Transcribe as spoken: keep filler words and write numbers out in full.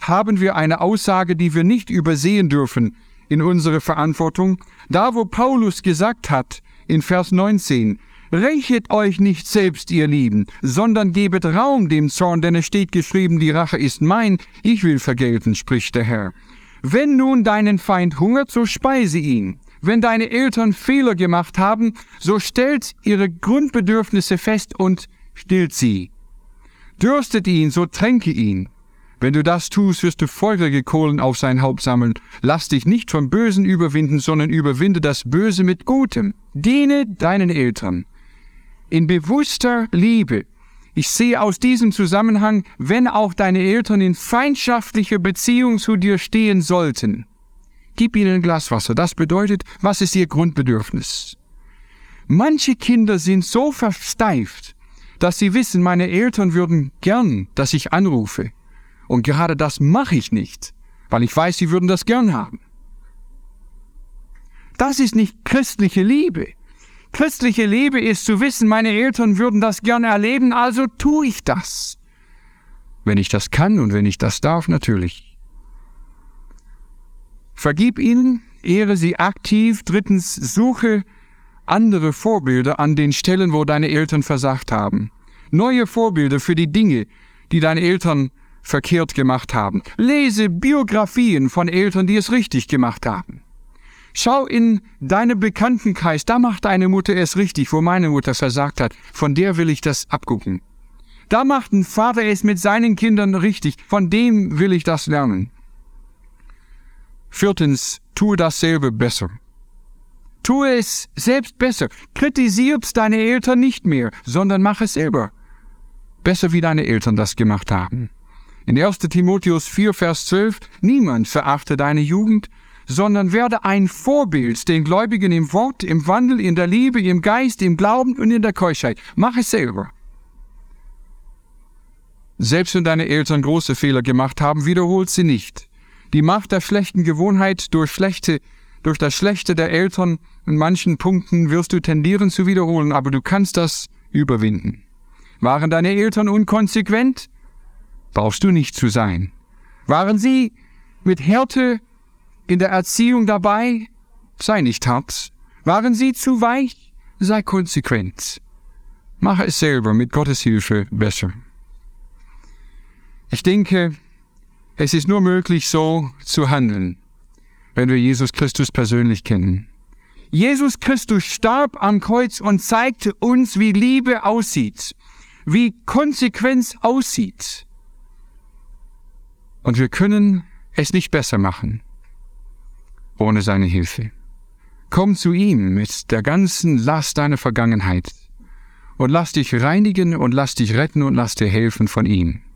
haben wir eine Aussage, die wir nicht übersehen dürfen in unserer Verantwortung. Da, wo Paulus gesagt hat, in Vers neunzehn, rächet euch nicht selbst, ihr Lieben, sondern gebet Raum dem Zorn, denn es steht geschrieben, die Rache ist mein, ich will vergelten, spricht der Herr. Wenn nun deinen Feind hungert, so speise ihn. Wenn deine Eltern Fehler gemacht haben, so stellt ihre Grundbedürfnisse fest und stillt sie. Dürstet ihn, so tränke ihn. Wenn du das tust, wirst du feurige Kohlen auf sein Haupt sammeln. Lass dich nicht vom Bösen überwinden, sondern überwinde das Böse mit Gutem. Diene deinen Eltern in bewusster Liebe. Ich sehe aus diesem Zusammenhang, wenn auch deine Eltern in feindschaftlicher Beziehung zu dir stehen sollten, gib ihnen ein Glas Wasser. Das bedeutet, was ist ihr Grundbedürfnis? Manche Kinder sind so versteift, dass sie wissen, meine Eltern würden gern, dass ich anrufe. Und gerade das mache ich nicht, weil ich weiß, sie würden das gern haben. Das ist nicht christliche Liebe. Christliche Liebe ist zu wissen, meine Eltern würden das gern erleben, also tue ich das. Wenn ich das kann und wenn ich das darf, natürlich. Vergib ihnen, ehre sie aktiv. Drittens, suche andere Vorbilder an den Stellen, wo deine Eltern versagt haben. Neue Vorbilder für die Dinge, die deine Eltern verkehrt gemacht haben. Lese Biografien von Eltern, die es richtig gemacht haben. Schau in deinem Bekanntenkreis, da macht deine Mutter es richtig, wo meine Mutter versagt hat. Von der will ich das abgucken. Da macht ein Vater es mit seinen Kindern richtig, von dem will ich das lernen. Viertens, tue dasselbe besser. Tue es selbst besser. Kritisiert deine Eltern nicht mehr, sondern mach es selber. Besser, wie deine Eltern das gemacht haben. In erster Timotheus vier, Vers zwölf, niemand verachte deine Jugend, sondern werde ein Vorbild den Gläubigen im Wort, im Wandel, in der Liebe, im Geist, im Glauben und in der Keuschheit. Mach es selber. Selbst wenn deine Eltern große Fehler gemacht haben, wiederholt sie nicht. Die Macht der schlechten Gewohnheit durch schlechte, durch das Schlechte der Eltern in manchen Punkten wirst du tendieren zu wiederholen, aber du kannst das überwinden. Waren deine Eltern unkonsequent? Brauchst du nicht zu sein. Waren sie mit Härte in der Erziehung dabei? Sei nicht hart. Waren sie zu weich? Sei konsequent. Mache es selber mit Gottes Hilfe besser. Ich denke, es ist nur möglich, so zu handeln, wenn wir Jesus Christus persönlich kennen. Jesus Christus starb am Kreuz und zeigte uns, wie Liebe aussieht, wie Konsequenz aussieht. Und wir können es nicht besser machen ohne seine Hilfe. Komm zu ihm mit der ganzen Last deiner Vergangenheit und lass dich reinigen und lass dich retten und lass dir helfen von ihm.